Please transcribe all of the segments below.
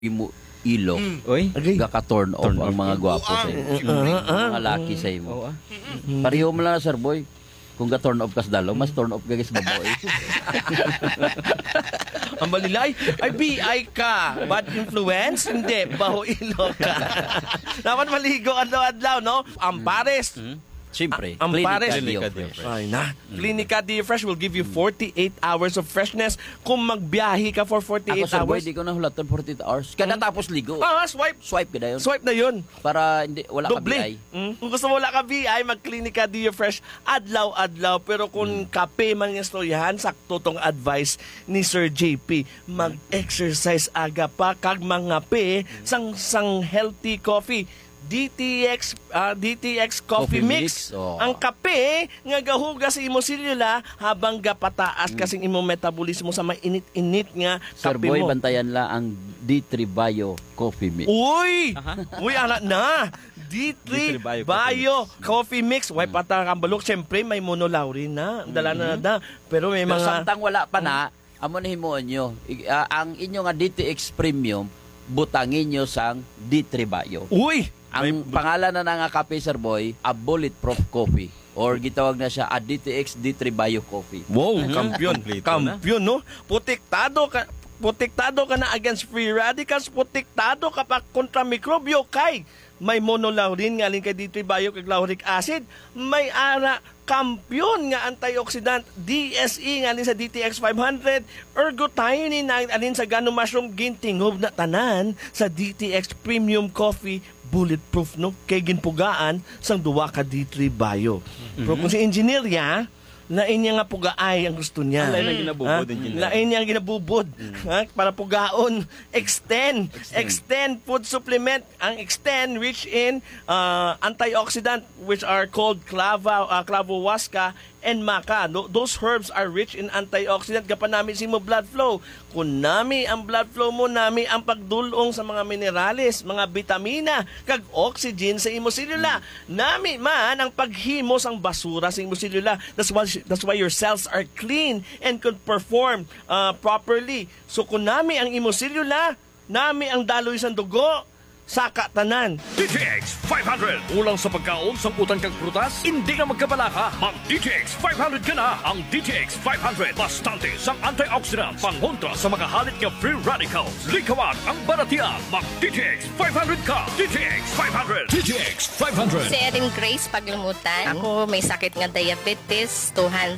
imo ilok. Oy, Gaka-turn off ang mga gwapo sa imo. Mga laki sa imo. Pareho mo lang, Sir Boy. Kung ga-turn off kas dalo, mas turn off ka sa babae. Ang balilay, ay BI ka. Bad influence? Hindi, baho ilok ka. Dapat maligo adlaw-adlaw, no? Ampares. Siyempre, Ampares. Clinica Dio Fresh. Ay na. Clinica Dio Fresh will give you 48 hours of freshness kung magbiyahe ka for 48 Ako, Sir Boy, hours. di ko na hulatan 48 hours. Kada tapos ligo. Swipe. Swipe ka na yun. Swipe na yun. Para hindi, wala ka BI. Kung gusto mo wala ka BI, mag-Clinica Dio Fresh adlaw-adlaw. Pero kung kape man yung storyahan, sakto tong advice ni Sir JP. Mag-exercise aga pa kag mga pe sang healthy coffee. DTX Coffee Mix. Oh. Ang kape nga gahugas sa imo selula habang gapataas kasing imo metabolismo sa mainit-init nga Sir kape Boy, mo. bantayan la ang D3 Bio Coffee Mix. Uy! Uy, anak na! D3 Bio Coffee Mix. Way patang kambalok. Siyempre, may monolaurin na. Dala na. Pero may Pero mga... samtang wala pa na, amo na himuon nyo. Ang inyo nga DTX Premium, butangin nyo sang D3 Bio. Uy! Ang pangalan na nga kape, Sir Boy, a bulletproof coffee. Or gitawag na siya a DTX D3 Bio Coffee. Wow, kampiyon. Kompleto na. Kampiyon, no? Protektado ka na against free radicals. Protektado ka pa kontra mikrobyo kay may monolaurin nga alin kay D3 Bio kag lauric acid. May ara kampiyon nga antioxidant DSE nga alin sa DTX 500. Ergothioneine nga alin sa Gano Mushroom gintingob na tanan sa DTX Premium Coffee bulletproof, no? Kay ginpugaan sang duwa ka D3 Bio. Pero kung si engineer ya, lain niya nga pugaay ang gusto niya. Lain ang ginabubod, engineer. Lain niya ang ginabubod. Para pugaon. Extend food supplement. Ang Extend rich in antioxidant which are called clavohuasca and maca. Those herbs are rich in antioxidant. Kapanami si mo blood flow. Kung nami ang blood flow mo, nami ang pagdulong sa mga minerales, mga vitamina, kag oxygen sa imo selula. Nami man ang paghimos ang basura sa imo selula. That's why your cells are clean and can perform properly. So kung nami ang imo selula, nami ang daloy sa dugo, saka tanan. DTX 500. Ulang sa pagkaon, samputan kang prutas, hindi na magkabalaka. Mag DTX 500 ka na. Ang DTX 500. Bastante sang antioxidant. Pangontra sa mga halit nga free radicals. Likawan ang baratian. Mag DTX 500 ka. DTX 500. DTX 500. Si Erin Grace Paglimutan. Ako may sakit nga diabetes.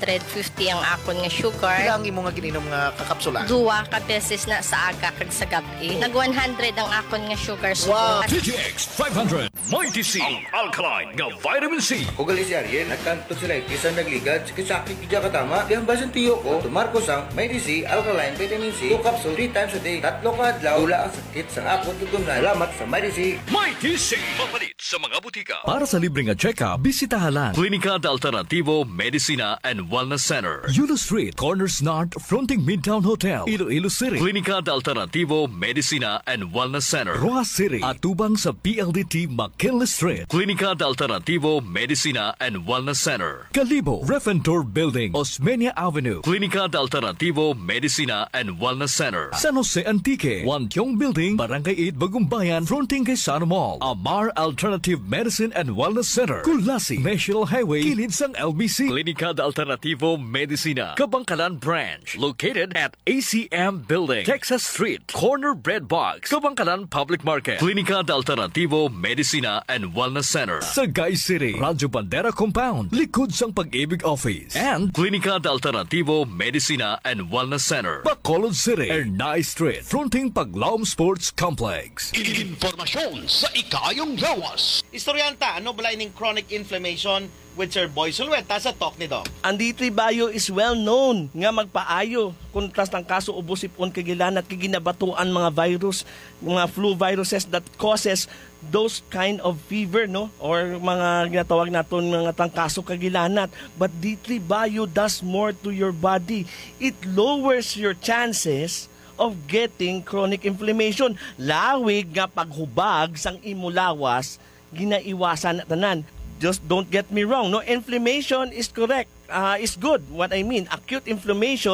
250 ang akon nga sugar. Ilang imo nga gininom nga kakapsula? Duwa ka beses na sa aga kag sa gabi. Nag 100 ang akon nga sugar. So, DTX 500. Mighty C. Ang alkaline nga vitamin C. O gali si Ariel, nagkanto sila ikisan nagligad, sakit kidya katama, di hambasan tiyo ko, tumarko sang may DC, alkaline, vitamin C, 2 capsule, 3 times a day, 3 ka adlaw, wala ang sakit sa akot tutungan. Salamat sa may DC. Mighty C. Mapalit sa mga butika. Para sa libreng check-up, bisitahan Klinika de Alternativo Medicina and Wellness Center. Yulo Street, Corners North, fronting Midtown Hotel, Iloilo City. Klinika de Alternativo Medicina and Wellness Center. Rojas City, atubang sa PLDT McKinley Street. Klinika de Alternativo Medicina and Wellness Center. Kalibo, Refentor Building, Osmeña Avenue. Klinika de Alternativo Medicina and Wellness Center. San Jose Antique, Wantiong Building, Barangay 8, Bagumbayan, fronting kay Sano Mall. Amar Alternative Medicine and Wellness Center. Kulasi, National Highway, kilid sang LBC. Klinika de Alternativo Medicina, Kabangkalan Branch, located at ACM Building, Texas Street, Corner Bread Box, Kabangkalan Public Market. Klinika de Alternativo Medicina and Wellness Center. Sagay City, Radyo Bandera Compound, likod sang Pag-ibig Office. And Klinika de Alternativo Medicina and Wellness Center. Bacolod City, Ernay Street, fronting Paglaom Sports Complex. Informasyon sa ikayong lawas. Istoryanta, ano balay ning chronic inflammation with Sir Boy Sulweta sa talk ni Doc? Ang D3 Bio is well known nga magpaayo kontras ng kaso ubo sipon kagilan at kaginabatuan mga virus, mga flu viruses that causes those kind of fever, no? Or mga ginatawag naton mga tangkaso kagilanat. But D3 Bio does more to your body. It lowers your chances of getting chronic inflammation. Lawig nga paghubag sang imulawas, ginaiwasan na tanan. Just don't get me wrong, no? Inflammation is correct, is good. What I mean, acute inflammation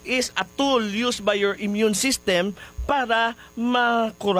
is a tool used by your immune system para